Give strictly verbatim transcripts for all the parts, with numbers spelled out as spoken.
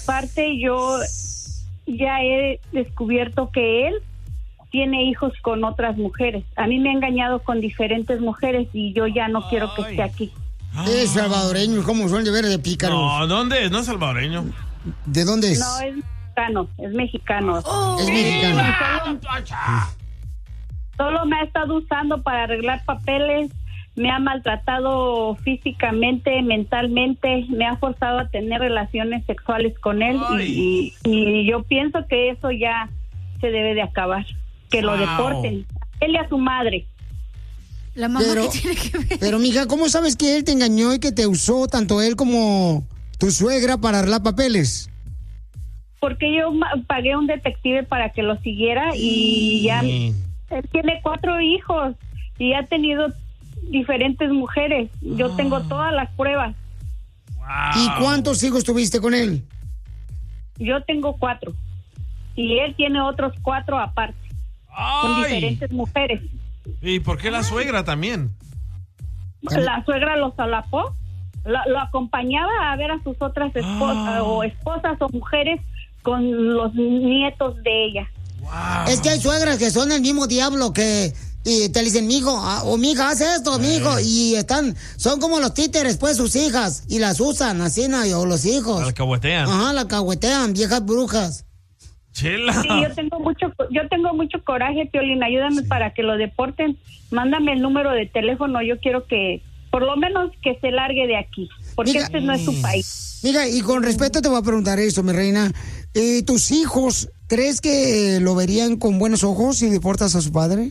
aparte yo ya he descubierto que él tiene hijos con otras mujeres. A mí me ha engañado con diferentes mujeres y yo ya no Ay. quiero que esté aquí. Es salvadoreño, ¿cómo son de ver de pícaros? No, ¿dónde es? No es salvadoreño. ¿De dónde es? No, es mexicano, es mexicano. Oh, es mexicano. Solo, solo me ha estado usando para arreglar papeles, me ha maltratado físicamente, mentalmente, me ha forzado a tener relaciones sexuales con él y, y, y yo pienso que eso ya se debe de acabar, que wow. lo deporten, él y a su madre. La mamá pero, que tiene que ver. Pero, mija, ¿cómo sabes que él te engañó y que te usó tanto él como tu suegra para arreglar papeles? Porque yo pagué un detective para que lo siguiera y ya él tiene cuatro hijos y ha tenido diferentes mujeres. Yo oh. tengo todas las pruebas. Wow. ¿Y cuántos hijos tuviste con él? Yo tengo cuatro y él tiene otros cuatro aparte. Ay. Con diferentes mujeres. ¿Y por qué la suegra también? La suegra lo solapó, lo, lo acompañaba a ver a sus otras esposas oh. o esposas o mujeres con los nietos de ella. Wow. Es que hay suegras que son el mismo diablo que y te dicen, mijo, o mija, haz esto, mijo, y están, son como los títeres, pues, sus hijas, y las usan, así, ¿no? O los hijos. La cahuetean. Ajá, la cahuetean, viejas brujas. Chela. Sí, yo tengo mucho, yo tengo mucho coraje, Piolín, ayúdame sí. para que lo deporten, mándame el número de teléfono, yo quiero que, por lo menos, que se largue de aquí, porque mira, este no es su país. Mira, y con respeto te voy a preguntar eso, mi reina, eh, ¿tus hijos, crees que lo verían con buenos ojos si deportas a su padre?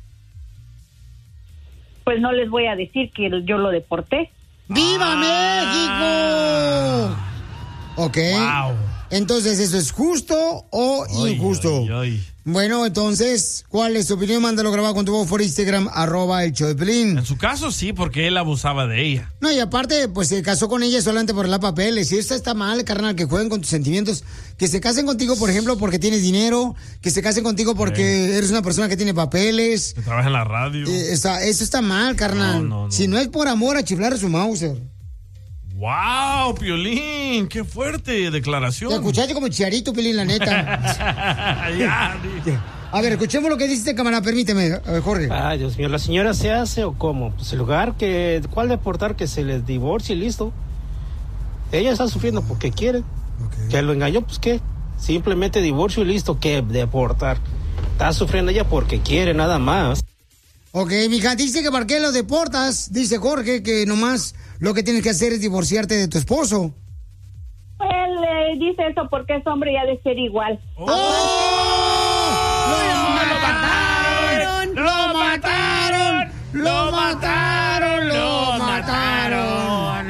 Pues no les voy a decir que yo lo deporté. ¡Viva ah. México! Ok. Wow. Entonces, ¿eso es justo o ay, injusto? Ay, ay. Bueno, entonces, ¿cuál es tu opinión? Mándalo grabado con tu voz por Instagram, arroba el show de Pelín. En su caso, sí, porque él abusaba de ella. No, y aparte, pues se casó con ella solamente por la papeles. Y eso está mal, carnal, que jueguen con tus sentimientos. Que se casen contigo, por ejemplo, porque tienes dinero. Que se casen contigo porque sí. eres una persona que tiene papeles. Que trabaja en la radio. Eh, está, eso está mal, carnal. No, no, no. Si no es por amor, a chiflar a su Mauser. ¡Wow, Piolín! ¡Qué fuerte declaración! Te escuchaste como chicharito, Piolín, la neta. Ya, a ver, escuchemos lo que dice camarada, permíteme, Jorge. Ay, Dios mío, ¿la señora se hace o cómo? Pues el lugar que, ¿cuál deportar? Que se les divorcie y listo. Ella está sufriendo porque quiere. Okay. Que lo engañó, pues ¿qué? Simplemente divorcio y listo, ¿qué deportar? Está sufriendo ella porque quiere, nada más. Ok, mija, dice que para qué lo deportas, dice Jorge, que nomás lo que tienes que hacer es divorciarte de tu esposo. Él eh, dice eso porque es hombre y ha de ser igual. ¡Oh! ¡Lo mataron! ¡Lo mataron! ¡Lo mataron! ¡Lo mataron!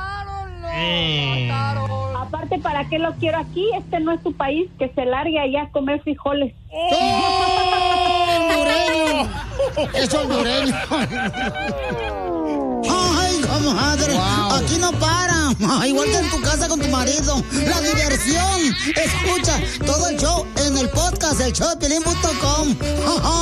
Aparte, ¿para qué lo quiero aquí? Este no es su país, que se largue allá a comer frijoles. ¡Oh! ¡Hondureño! ¡Es hondureño! ¡Ay, comadre! Wow. Aquí no para. Igual que en tu casa con tu marido. La diversión. Escucha todo el show en el podcast, el show de pelín punto com.